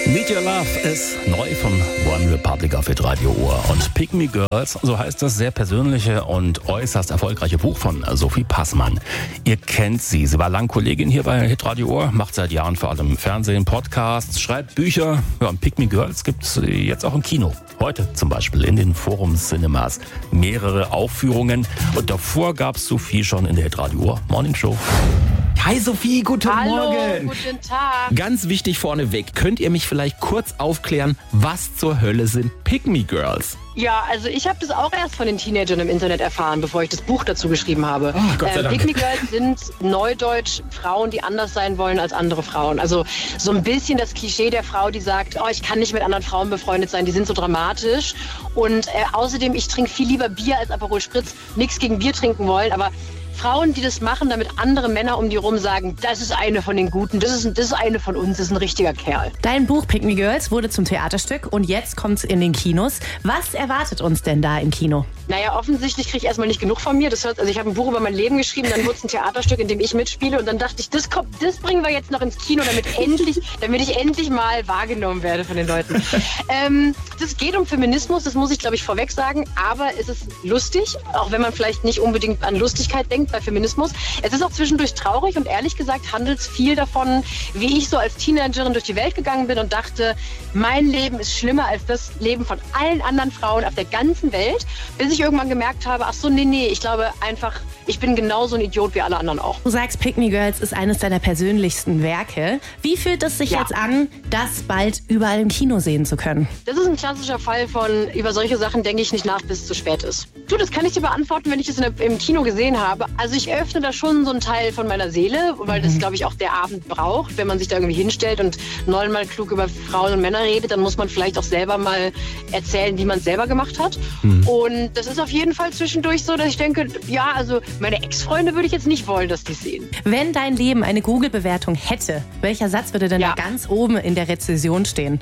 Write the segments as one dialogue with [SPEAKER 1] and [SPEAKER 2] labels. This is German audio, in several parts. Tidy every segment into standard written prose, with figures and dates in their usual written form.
[SPEAKER 1] Need Your Love ist neu von One Republic auf Hitradio Ohr. Und Pick Me Girls, so heißt das sehr persönliche und äußerst erfolgreiche Buch von Sophie Passmann. Ihr kennt sie. Sie war lang Kollegin hier bei Hitradio Ohr, macht seit Jahren vor allem Fernsehen, Podcasts, schreibt Bücher. Ja, und Pick Me Girls gibt's jetzt auch im Kino. Heute zum Beispiel in den Forum Cinemas mehrere Aufführungen. Und davor gab's Sophie schon in der Hitradio Ohr Morning Show.
[SPEAKER 2] Hi Sophie, guten Morgen.
[SPEAKER 3] Hallo, guten Tag.
[SPEAKER 2] Ganz wichtig vorneweg, könnt ihr mich vielleicht kurz aufklären, was zur Hölle sind Pick Me Girls?
[SPEAKER 3] Ja, also ich habe das auch erst von den Teenagern im Internet erfahren, bevor ich das Buch dazu geschrieben habe.
[SPEAKER 2] Oh, Gott sei Dank.
[SPEAKER 3] Pick Me Girls sind neudeutsch Frauen, die anders sein wollen als andere Frauen. Also so ein bisschen das Klischee der Frau, die sagt, oh, ich kann nicht mit anderen Frauen befreundet sein, die sind so dramatisch. Und außerdem, ich trinke viel lieber Bier als Aperol Spritz, nichts gegen Bier trinken wollen, aber Frauen, die das machen, damit andere Männer um die rum sagen, das ist eine von den Guten, das ist eine von uns, das ist ein richtiger Kerl.
[SPEAKER 4] Dein Buch Pick Me Girls wurde zum Theaterstück und jetzt kommt es in den Kinos. Was erwartet uns denn da im Kino?
[SPEAKER 3] Naja, offensichtlich kriege ich erstmal nicht genug von mir. Also ich habe ein Buch über mein Leben geschrieben, dann wurde es ein Theaterstück, in dem ich mitspiele und dann dachte ich, das bringen wir jetzt noch ins Kino, damit ich endlich mal wahrgenommen werde von den Leuten. Das geht um Feminismus, das muss ich, glaube ich, vorweg sagen, aber es ist lustig, auch wenn man vielleicht nicht unbedingt an Lustigkeit denkt bei Feminismus. Es ist auch zwischendurch traurig und ehrlich gesagt handelt es viel davon, wie ich so als Teenagerin durch die Welt gegangen bin und dachte, mein Leben ist schlimmer als das Leben von allen anderen Frauen auf der ganzen Welt, bis ich irgendwann gemerkt habe, ach so, nee, ich glaube einfach, ich bin genauso ein Idiot wie alle anderen auch.
[SPEAKER 4] Du sagst, Pick Me Girls ist eines deiner persönlichsten Werke. Wie fühlt es sich jetzt an, das bald überall im Kino sehen zu können?
[SPEAKER 3] Das ist ein klassischer Fall von, über solche Sachen denke ich nicht nach, bis es zu spät ist. Du, das kann ich dir beantworten, wenn ich das im Kino gesehen habe. Also ich öffne da schon so einen Teil von meiner Seele, weil das, glaube ich, auch der Abend braucht. Wenn man sich da irgendwie hinstellt und neunmal klug über Frauen und Männer redet, dann muss man vielleicht auch selber mal erzählen, wie man es selber gemacht hat. Und das ist auf jeden Fall zwischendurch so, dass ich denke, ja, also meine Ex-Freunde würde ich jetzt nicht wollen, dass die sehen.
[SPEAKER 4] Wenn dein Leben eine Google-Bewertung hätte, welcher Satz würde denn da ganz oben in der Rezension stehen?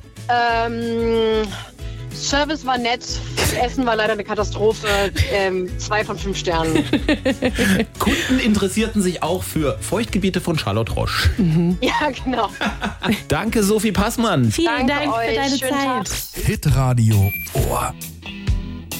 [SPEAKER 3] Service war nett, Essen war leider eine Katastrophe, 2 von 5 Sternen.
[SPEAKER 2] Kunden interessierten sich auch für Feuchtgebiete von Charlotte Roche.
[SPEAKER 3] Ja, genau.
[SPEAKER 2] Danke Sophie Passmann.
[SPEAKER 4] Vielen
[SPEAKER 3] Danke
[SPEAKER 4] Dank für
[SPEAKER 3] euch.
[SPEAKER 4] deine
[SPEAKER 3] Schönen
[SPEAKER 4] Zeit.
[SPEAKER 3] Tag.
[SPEAKER 5] Hitradio Ohr.